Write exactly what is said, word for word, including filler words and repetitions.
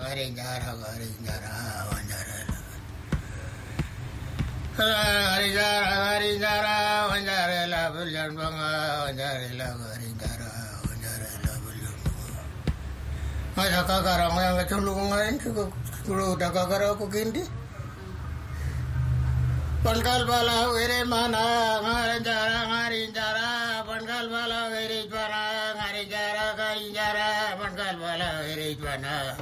garinjara garinjara wanjara garinjara garinjara wanjara la bulan banga wanjara la garinjara wanjara la bulan masa kakarang yang keculung ngain kulo udah kakara aku kindi pankal bala wire mana ngarinjara ngarinjara pankal bala wire mana ngarinjara ngarinjara pankal bala wire mana